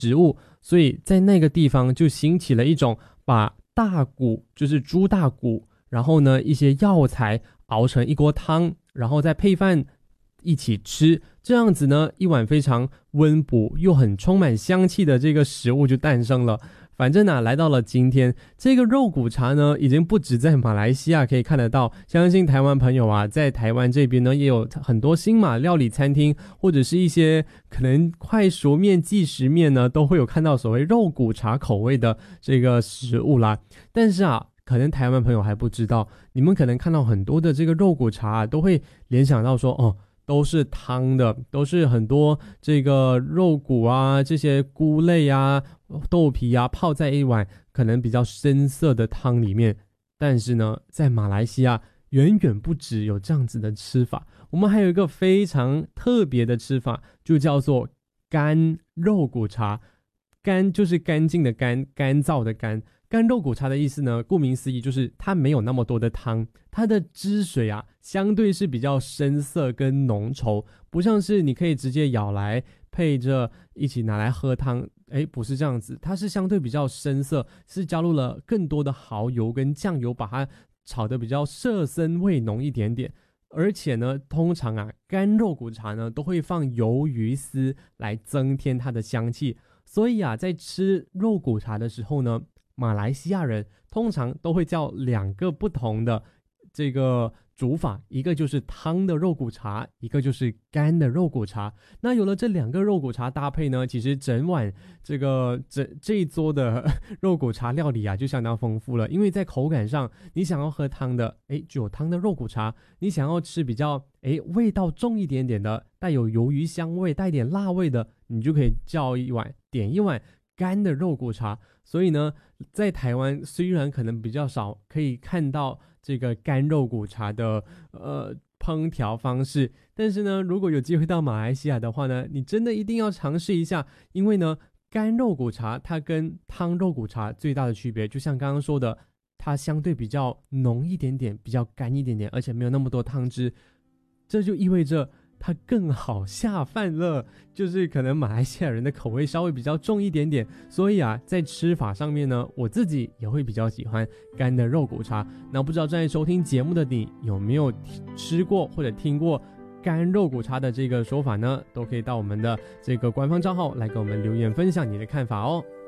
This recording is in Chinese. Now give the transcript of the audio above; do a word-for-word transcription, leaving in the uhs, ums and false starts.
食物，所以在那个地方就兴起了一种把大骨，就是猪大骨，然后呢一些药材熬成一锅汤，然后再配饭一起吃，这样子呢一碗非常温补又很充满香气的这个食物就诞生了。反正啊，来到了今天，这个肉骨茶呢，已经不止在马来西亚可以看得到，相信台湾朋友啊，在台湾这边呢，也有很多新马料理餐厅，或者是一些可能快熟面、即食面呢，都会有看到所谓肉骨茶口味的这个食物啦。但是啊，可能台湾朋友还不知道，你们可能看到很多的这个肉骨茶啊，都会联想到说，哦，都是汤的，都是很多这个肉骨啊，这些菇类啊、豆皮啊，泡在一碗可能比较深色的汤里面。但是呢，在马来西亚远远不止有这样子的吃法，我们还有一个非常特别的吃法，就叫做干肉骨茶。干就是干净的干，干燥的干。干肉骨茶的意思呢，顾名思义就是它没有那么多的汤，它的汁水啊相对是比较深色跟浓稠，不像是你可以直接舀来配着一起拿来喝汤，诶，不是这样子，它是相对比较深色，是加入了更多的蚝油跟酱油，把它炒得比较色深味浓一点点。而且呢，通常啊干肉骨茶呢都会放鱿鱼丝来增添它的香气，所以啊在吃肉骨茶的时候呢，马来西亚人通常都会叫两个不同的这个煮法，一个就是汤的肉骨茶，一个就是干的肉骨茶。那有了这两个肉骨茶搭配呢，其实整碗这个这这一桌的肉骨茶料理啊就相当丰富了。因为在口感上，你想要喝汤的，诶，就有汤的肉骨茶；你想要吃比较诶味道重一点点的，带有鱿鱼香味、带点辣味的，你就可以叫一碗，点一碗干的肉骨茶。所以呢，在台湾虽然可能比较少可以看到这个干肉骨茶的呃烹调方式，但是呢，如果有机会到马来西亚的话呢，你真的一定要尝试一下。因为呢，干肉骨茶它跟汤肉骨茶最大的区别，就像刚刚说的，它相对比较浓一点点，比较干一点点，而且没有那么多汤汁，这就意味着它更好下饭了，就是可能马来西亚人的口味稍微比较重一点点，所以啊，在吃法上面呢，我自己也会比较喜欢干的肉骨茶。那不知道正在收听节目的你有没有吃过或者听过干肉骨茶的这个说法呢？都可以到我们的这个官方账号来给我们留言分享你的看法哦。